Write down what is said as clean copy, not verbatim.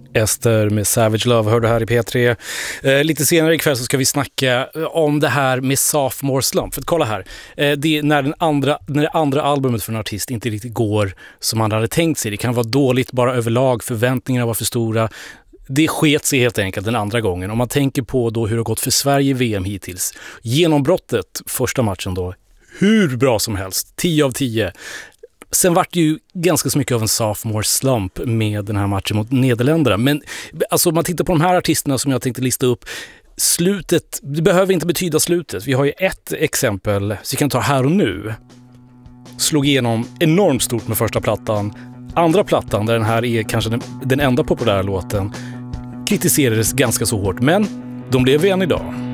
Ester med Savage Love hörde här i P3. Lite senare ikväll så ska vi snacka om det här med sophomore slump. För att kolla här, det är när det andra albumet för en artist inte riktigt går som man hade tänkt sig. Det kan vara dåligt bara överlag, förväntningarna var för stora. Det sket sig helt enkelt den andra gången. Om man tänker på då hur det har gått för Sverige i VM hittills. Genombrottet, första matchen då, hur bra som helst, 10 av 10. Sen var det ju ganska så mycket av en sophomore slump med den här matchen mot Nederländerna. Men alltså, om man tittar på de här artisterna som jag tänkte lista upp, slutet, det behöver inte betyda slutet. Vi har ju ett exempel, så vi kan ta Här och Nu. Slog igenom enormt stort med första plattan. Andra plattan, där den här är kanske den enda populära låten, kritiserades ganska så hårt. Men de lever än idag.